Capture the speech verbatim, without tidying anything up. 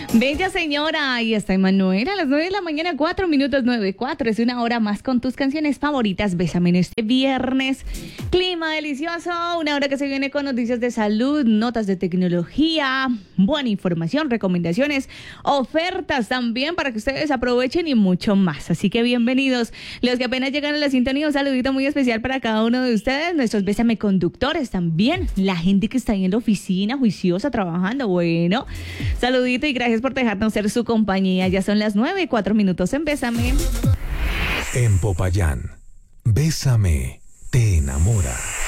Bella señora, ahí está Emanuela a las nueve de la mañana, cuatro minutos, nueve, cuatro. Es una hora más con tus canciones favoritas. Bésame en este viernes. Clima delicioso, una hora que se viene con noticias de salud, notas de tecnología, buena información, recomendaciones, ofertas también para que ustedes aprovechen y mucho más. Así que bienvenidos. Los que apenas llegan a la sintonía, un saludito muy especial para cada uno de ustedes. Nuestros Bésame conductores también. La gente que está ahí en la oficina, juiciosa, trabajando. Bueno, saludito y gracias por dejarnos ser su compañía. Ya son las nueve y cuatro minutos en Bésame. En Popayán, Bésame te enamora.